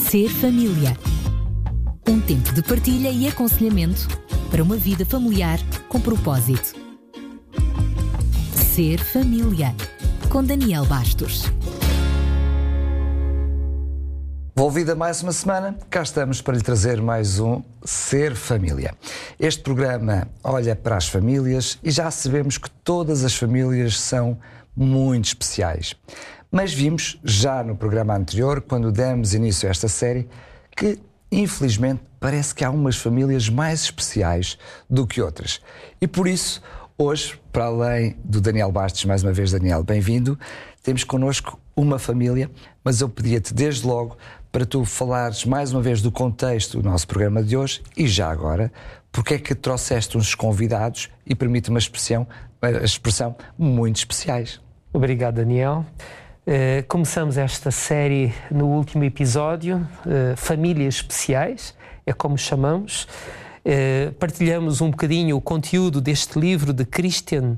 Ser família. Um tempo de partilha e aconselhamento para uma vida familiar com propósito. Ser família. Com Daniel Bastos. Volvida mais uma semana, cá estamos para lhe trazer mais um Ser Família. Este programa olha para as famílias e já sabemos que todas as famílias são muito especiais. Mas vimos já no programa anterior, quando demos início a esta série, que infelizmente parece que há umas famílias mais especiais do que outras. E por isso, hoje, para além do Daniel Bastos, mais uma vez Daniel, bem-vindo, temos connosco uma família, mas eu pedia-te desde logo para tu falares mais uma vez do contexto do nosso programa de hoje e já agora, porque é que trouxeste uns convidados e permite uma expressão muito especiais. Obrigado, Daniel. Começamos esta série no último episódio, Famílias Especiais, é como chamamos. Partilhamos um bocadinho o conteúdo deste livro de Christine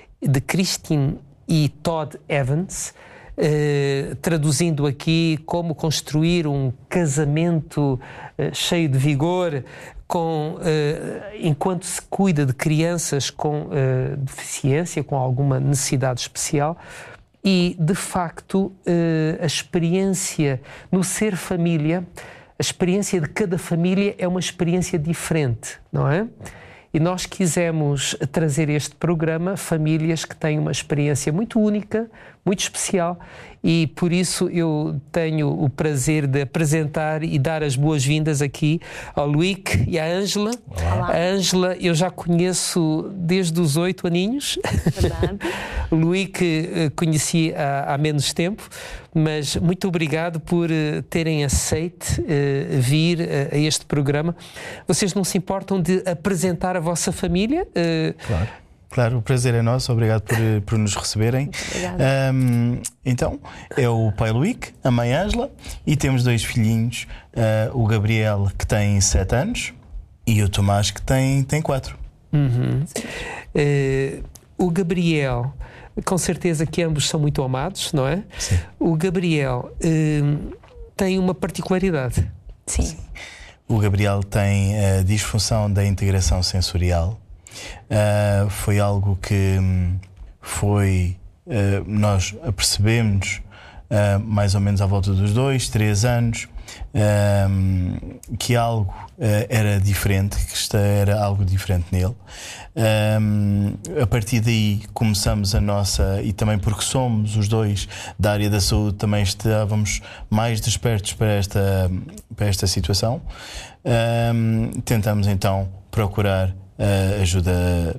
e Todd Evans, traduzindo aqui como construir um casamento cheio de vigor, enquanto se cuida de crianças com deficiência, com alguma necessidade especial. E, de facto, a experiência no ser família, a experiência de cada família é uma experiência diferente, não é? E nós quisemos trazer este programa famílias que têm uma experiência muito única, muito especial, e por isso eu tenho o prazer de apresentar e dar as boas-vindas aqui ao Luíque e à Ângela. Olá. A Ângela eu já conheço desde os 8 aninhos. Verdade. O Luíque conheci há menos tempo, mas muito obrigado por terem aceito vir a este programa. Vocês não se importam de apresentar a vossa família? Claro, o prazer é nosso, obrigado por nos receberem. Então, é o pai Luíque, a mãe Ângela, e temos 2 filhinhos, o Gabriel, que tem 7 anos, e o Tomás, que tem 4. O Gabriel, com certeza que ambos são muito amados, não é? Sim. O Gabriel tem uma particularidade. Sim. O Gabriel tem a disfunção da integração sensorial. Foi algo que nós apercebemos mais ou menos à volta dos 2, 3 anos, que algo era diferente, que era algo diferente nele. A partir daí começamos a nossa, e também porque somos os 2 da área da saúde, também estávamos mais despertos para esta situação. Tentamos então procurar ajuda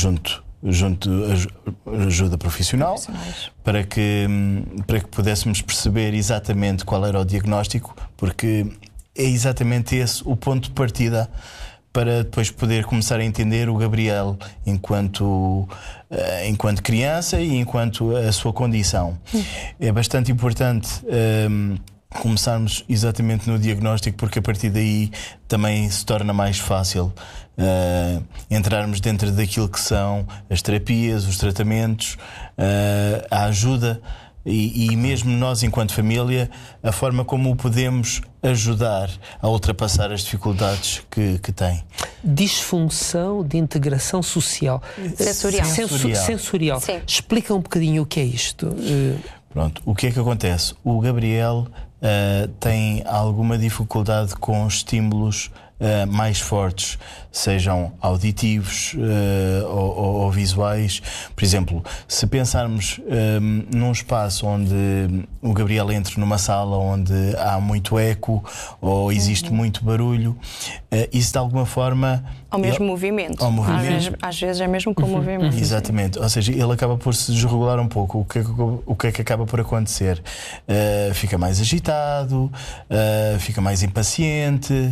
ajuda profissional para que pudéssemos perceber exatamente qual era o diagnóstico, porque é exatamente esse o ponto de partida para depois poder começar a entender o Gabriel enquanto criança e enquanto a sua condição. É bastante importante começarmos exatamente no diagnóstico, porque a partir daí também se torna mais fácil entrarmos dentro daquilo que são as terapias, os tratamentos, a ajuda e mesmo nós enquanto família, a forma como o podemos ajudar a ultrapassar as dificuldades que tem. Disfunção de integração social. Sensorial. Sim. Explica um bocadinho o que é isto. Pronto, o que é que acontece? O Gabriel tem alguma dificuldade com estímulos mais fortes, sejam auditivos ou visuais. Por exemplo, se pensarmos num espaço onde o Gabriel entra numa sala onde há muito eco ou existe muito barulho, isso de alguma forma... Ao mesmo movimento. Às vezes é mesmo com o movimento. Exatamente, ou seja, ele acaba por se desregular um pouco. O que é que acaba por acontecer? Fica mais agitado, fica mais impaciente.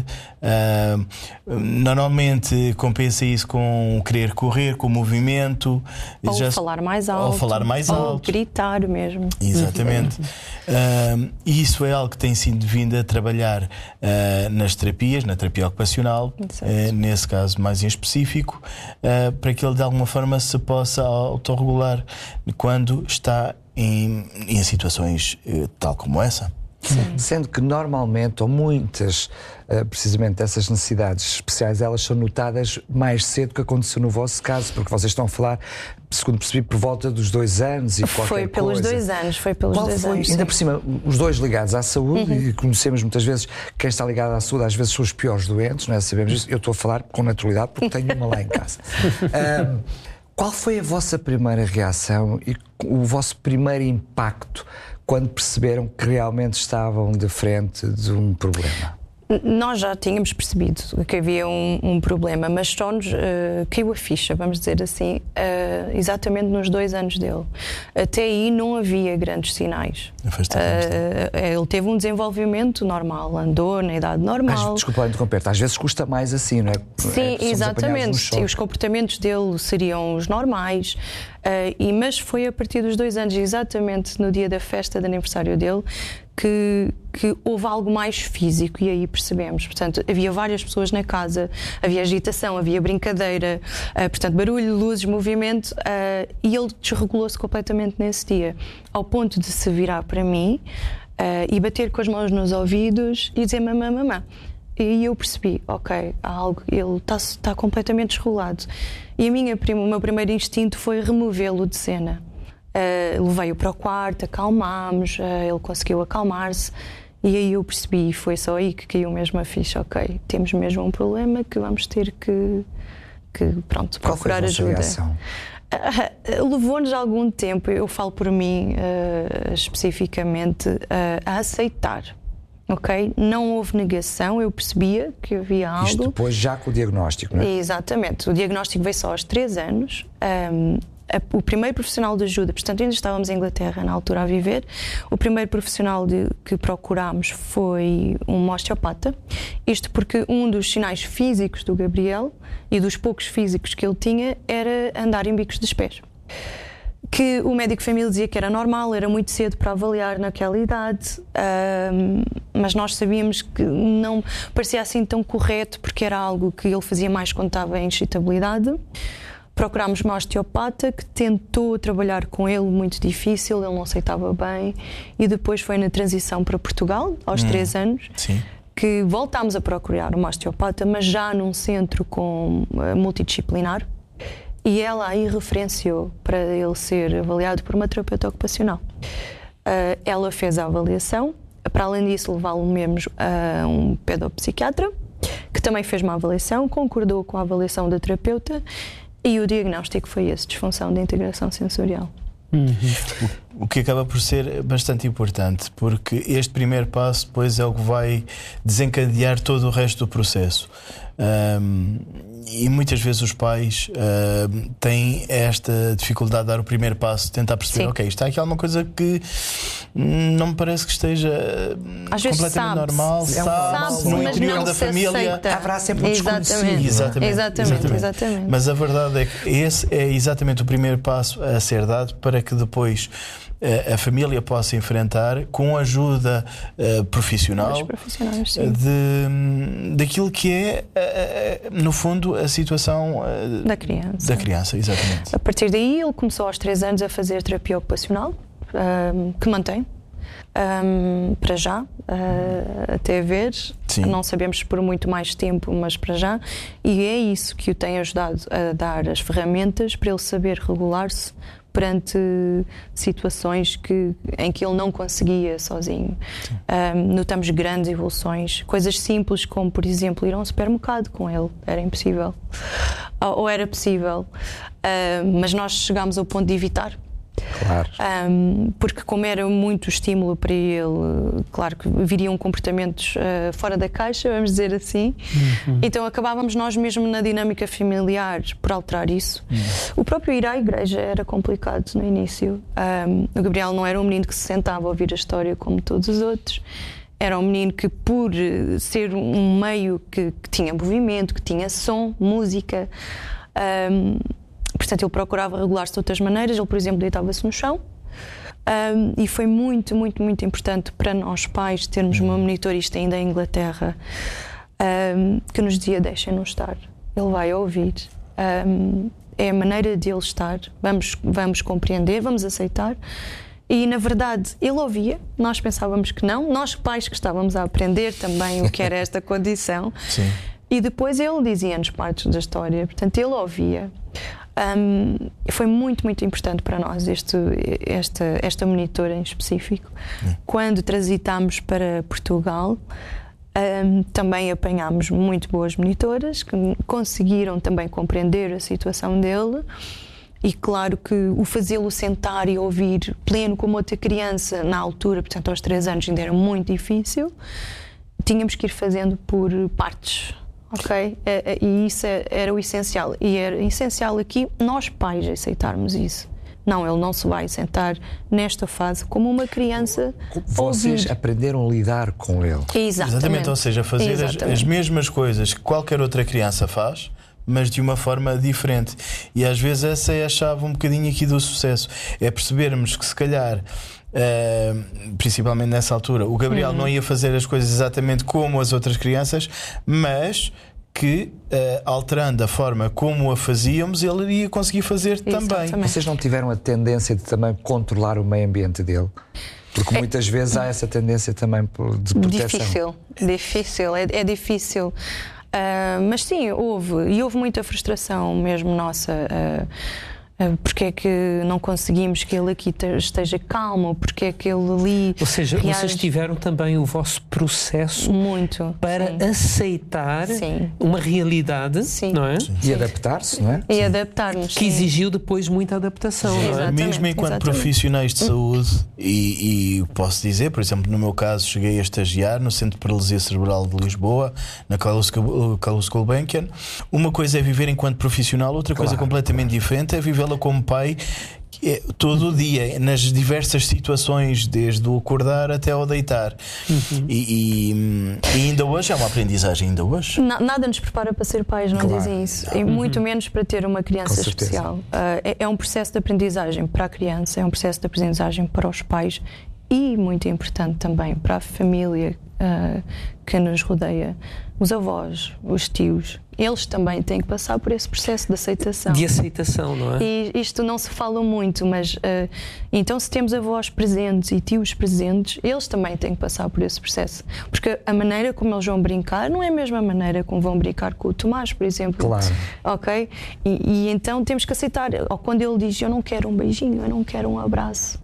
Normalmente compensa isso com querer correr, com o movimento. Ou falar mais alto. Ou gritar mesmo. Exatamente. E isso é algo que tem sido vindo a trabalhar nas terapias, na terapia ocupacional, nesse caso mais em específico, para que ele de alguma forma se possa autorregular quando está em situações tal como essa. Sendo que normalmente, ou muitas, precisamente dessas necessidades especiais, elas são notadas mais cedo que aconteceu no vosso caso, porque vocês estão a falar, segundo percebi, por volta dos 2 anos e qualquer Foi pelos coisa. 2 anos, foi pelos 2 anos. Ainda por cima, os dois ligados à saúde, e conhecemos muitas vezes quem está ligado à saúde, às vezes são os piores doentes, não é? Sabemos isso. Eu estou a falar com naturalidade porque tenho uma lá em casa. Qual foi a vossa primeira reação e o vosso primeiro impacto quando perceberam que realmente estavam de frente de um problema? Nós já tínhamos percebido que havia um problema, mas só nos caiu a ficha, vamos dizer assim, exatamente nos 2 anos dele. Até aí não havia grandes sinais. Ele teve um desenvolvimento normal, andou na idade normal. Desculpa lá interromper-te, às vezes custa mais assim, não é? Sim, exatamente. Os comportamentos dele seriam os normais. Mas foi a partir dos 2 anos, exatamente no dia da festa de aniversário dele, que houve algo mais físico, e aí percebemos. Portanto, havia várias pessoas na casa, havia agitação, havia brincadeira, portanto, barulho, luzes, movimento, e ele desregulou-se completamente nesse dia, ao ponto de se virar para mim e bater com as mãos nos ouvidos e dizer mamã, mamã. E eu percebi, ok, há algo, ele está completamente desregulado. E o meu primeiro instinto foi removê-lo de cena. Levei-o para o quarto, acalmámos, ele conseguiu acalmar-se, e aí eu percebi, foi só aí que caiu mesmo a ficha, ok, temos mesmo um problema que vamos ter que pronto, procurar ajuda. Levou-nos algum tempo, eu falo por mim especificamente, a aceitar. Ok? Não houve negação, eu percebia que havia algo. Isto depois já com o diagnóstico, não é? Exatamente. O diagnóstico veio só aos 3 anos. O primeiro profissional de ajuda, portanto ainda estávamos em Inglaterra na altura a viver, o primeiro profissional que procurámos foi um osteopata. Isto porque um dos sinais físicos do Gabriel e dos poucos físicos que ele tinha era andar em bicos dos pés. Que o médico de família dizia que era normal, era muito cedo para avaliar naquela idade, mas nós sabíamos que não parecia assim tão correto, porque era algo que ele fazia mais quando estava em excitabilidade. Procurámos uma osteopata que tentou trabalhar com ele, muito difícil, ele não aceitava bem, e depois foi na transição para Portugal, aos 3 anos, Sim. que voltámos a procurar uma osteopata, mas já num centro multidisciplinar. E ela aí referenciou para ele ser avaliado por uma terapeuta ocupacional. Ela fez a avaliação, para além disso levá-lo a um pedopsiquiatra, que também fez uma avaliação, concordou com a avaliação da terapeuta, e o diagnóstico foi esse, disfunção de integração sensorial. O que acaba por ser bastante importante, porque este primeiro passo depois é o que vai desencadear todo o resto do processo. E muitas vezes os pais têm esta dificuldade de dar o primeiro passo, tentar perceber, Sim. ok, está aqui alguma coisa que não me parece que esteja às completamente normal, sabe-se, no mas interior não da se família aceita. Haverá sempre um desconhecido. Exatamente. Mas a verdade é que esse é exatamente o primeiro passo a ser dado para que depois a família possa enfrentar, com a ajuda profissional, daquilo que é, no fundo, a situação da criança. Da criança, exatamente. A partir daí, ele começou aos 3 anos a fazer terapia ocupacional, que mantém, para já, até ver. Sim. Não sabemos por muito mais tempo, mas para já. E é isso que o tem ajudado a dar as ferramentas para ele saber regular-se perante situações em que ele não conseguia sozinho. Notamos grandes evoluções, coisas simples como, por exemplo, ir a um supermercado com ele, era impossível, ou era possível, mas nós chegámos ao ponto de evitar. Claro. Porque como era muito estímulo para ele, claro que viriam comportamentos fora da caixa, vamos dizer assim. Então acabávamos nós mesmo na dinâmica familiar por alterar isso. O próprio ir à igreja era complicado no início. O Gabriel não era um menino que se sentava a ouvir a história como todos os outros. Era um menino que, por ser um meio que tinha movimento, que tinha som, música, portanto, ele procurava regular-se de outras maneiras. Ele, por exemplo, deitava-se no chão. E foi muito, muito, muito importante para nós pais termos uma monitorista ainda em Inglaterra que nos dizia: deixem-nos estar, ele vai ouvir. É a maneira de ele estar. Vamos compreender, vamos aceitar. E na verdade ele ouvia, nós pensávamos que não, nós pais que estávamos a aprender também o que era esta condição. Sim. E depois ele dizia-nos partes da história, portanto ele ouvia. Foi muito, muito importante para nós esta monitora em específico. Quando transitámos para Portugal, também apanhámos muito boas monitoras que conseguiram também compreender a situação dele. E claro que o fazê-lo sentar e ouvir pleno como outra criança na altura, portanto aos 3 anos ainda era muito difícil, tínhamos que ir fazendo por partes, ok? E isso era o essencial. E era essencial aqui nós pais aceitarmos isso. Não, ele não se vai sentar nesta fase como uma criança. Vocês ouvir. Aprenderam a lidar com ele. Exatamente. Ou seja, fazer as mesmas coisas que qualquer outra criança faz, mas de uma forma diferente. E às vezes essa é a chave um bocadinho aqui do sucesso. É percebermos que se calhar, principalmente nessa altura, o Gabriel não ia fazer as coisas exatamente como as outras crianças, mas que alterando a forma como a fazíamos, ele iria conseguir fazer também. Vocês não tiveram a tendência de também controlar o meio ambiente dele? Porque muitas vezes há essa tendência também de proteção. Difícil. É difícil. Mas sim, houve muita frustração mesmo nossa. Porque é que não conseguimos que ele aqui esteja calmo? Porque é que ele ali. Ou seja, vocês tiveram também o vosso processo para aceitar uma realidade, não é? E adaptar-se, não é? E adaptar-nos. Que exigiu depois muita adaptação, não é? Mesmo enquanto profissionais de saúde, e posso dizer, por exemplo, no meu caso, cheguei a estagiar no Centro de Paralisia Cerebral de Lisboa, na Carlos Gulbenkian. Uma coisa é viver enquanto profissional, outra coisa completamente diferente é viver como pai todo o dia, nas diversas situações, desde o acordar até ao deitar. E ainda hoje é uma aprendizagem, ainda hoje. Nada nos prepara para ser pais, não dizem isso. E muito menos para ter uma criança especial. É um processo de aprendizagem para a criança, é um processo de aprendizagem para os pais e, muito importante também, para a família que nos rodeia. Os avós, os tios, eles também têm que passar por esse processo de aceitação. De aceitação, não é? E isto não se fala muito, mas então se temos avós presentes e tios presentes, eles também têm que passar por esse processo. Porque a maneira como eles vão brincar não é a mesma maneira como vão brincar com o Tomás, por exemplo. Claro. Ok? E então temos que aceitar. Ou quando ele diz, eu não quero um beijinho, eu não quero um abraço.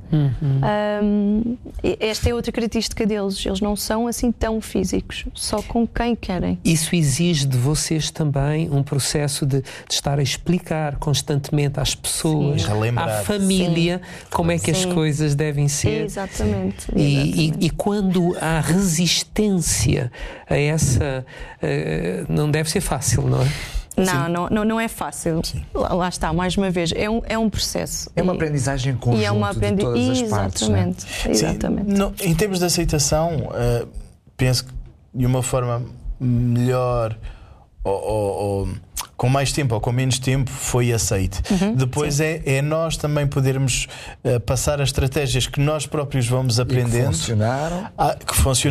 Esta é outra característica deles. Eles não são assim tão físicos, só com quem querem. Isso exige de vocês também um processo de estar a explicar constantemente às pessoas, à família, como é que as coisas devem ser. Exatamente. E quando há resistência a essa, não deve ser fácil, não é? Não é fácil. Lá está, mais uma vez, é um processo. É uma aprendizagem conjunta de todas as partes. Exatamente. Em termos de aceitação, penso que de uma forma melhor ou com mais tempo ou com menos tempo foi aceite. Depois é nós também podermos passar as estratégias que nós próprios vamos aprendendo, que funcionaram. Que funcionaram